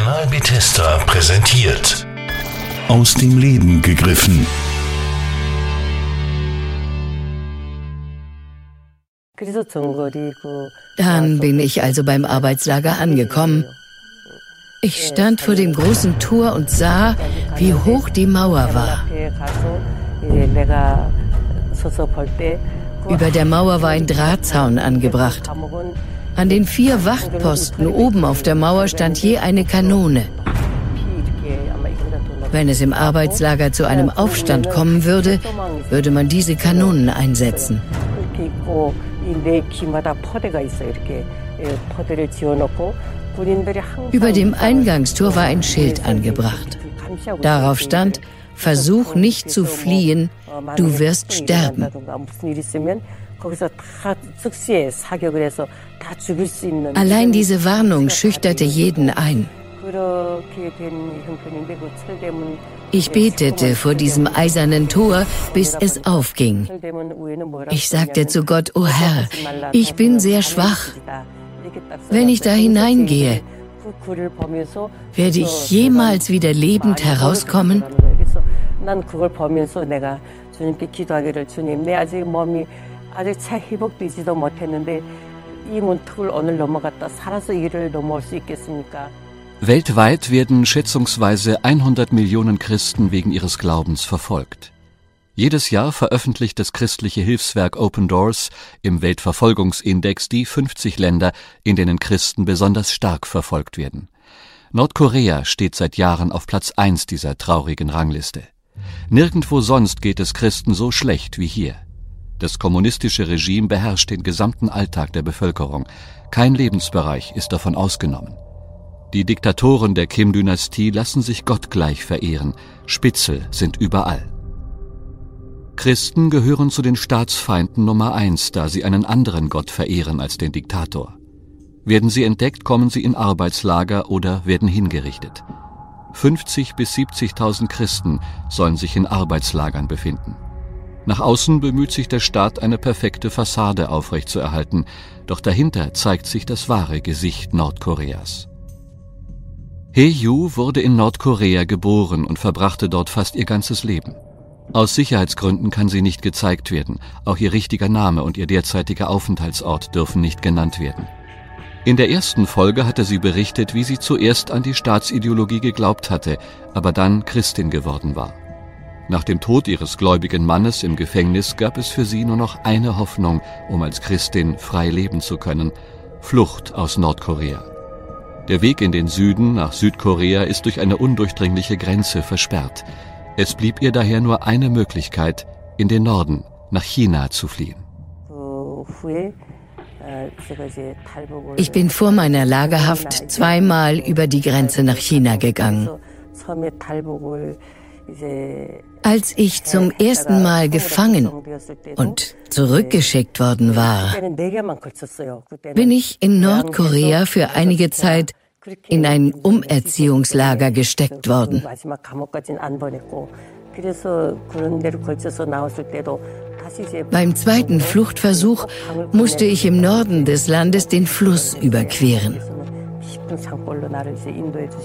Kanal Bethesda präsentiert. Aus dem Leben gegriffen. Dann bin ich also beim Arbeitslager angekommen. Ich stand vor dem großen Tor und sah, wie hoch die Mauer war. Über der Mauer war ein Drahtzaun angebracht. An den 4 Wachtposten oben auf der Mauer stand je eine Kanone. Wenn es im Arbeitslager zu einem Aufstand kommen würde, würde man diese Kanonen einsetzen. Über dem Eingangstor war ein Schild angebracht. Darauf stand: Versuch nicht zu fliehen, du wirst sterben. Allein diese Warnung schüchterte jeden ein. Ich betete vor diesem eisernen Tor, bis es aufging. Ich sagte zu Gott: O Herr, ich bin sehr schwach. Wenn ich da hineingehe, werde ich jemals wieder lebend herauskommen? Weltweit werden schätzungsweise 100 Millionen Christen wegen ihres Glaubens verfolgt. Jedes Jahr veröffentlicht das christliche Hilfswerk Open Doors im Weltverfolgungsindex die 50 Länder, in denen Christen besonders stark verfolgt werden. Nordkorea steht seit Jahren auf Platz 1 dieser traurigen Rangliste. Nirgendwo sonst geht es Christen so schlecht wie hier. Das kommunistische Regime beherrscht den gesamten Alltag der Bevölkerung. Kein Lebensbereich ist davon ausgenommen. Die Diktatoren der Kim-Dynastie lassen sich gottgleich verehren. Spitzel sind überall. Christen gehören zu den Staatsfeinden Nummer 1, da sie einen anderen Gott verehren als den Diktator. Werden sie entdeckt, kommen sie in Arbeitslager oder werden hingerichtet. 50.000 bis 70.000 Christen sollen sich in Arbeitslagern befinden. Nach außen bemüht sich der Staat, eine perfekte Fassade aufrechtzuerhalten, doch dahinter zeigt sich das wahre Gesicht Nordkoreas. Hae-Yu wurde in Nordkorea geboren und verbrachte dort fast ihr ganzes Leben. Aus Sicherheitsgründen kann sie nicht gezeigt werden. Auch ihr richtiger Name und ihr derzeitiger Aufenthaltsort dürfen nicht genannt werden. In der ersten Folge hatte sie berichtet, wie sie zuerst an die Staatsideologie geglaubt hatte, aber dann Christin geworden war. Nach dem Tod ihres gläubigen Mannes im Gefängnis gab es für sie nur noch eine Hoffnung, um als Christin frei leben zu können: Flucht aus Nordkorea. Der Weg in den Süden nach Südkorea ist durch eine undurchdringliche Grenze versperrt. Es blieb ihr daher nur eine Möglichkeit: in den Norden, nach China zu fliehen. Ich bin vor meiner Lagerhaft 2-mal über die Grenze nach China gegangen. Als ich zum ersten Mal gefangen und zurückgeschickt worden war, bin ich in Nordkorea für einige Zeit in ein Umerziehungslager gesteckt worden. Beim zweiten Fluchtversuch musste ich im Norden des Landes den Fluss überqueren.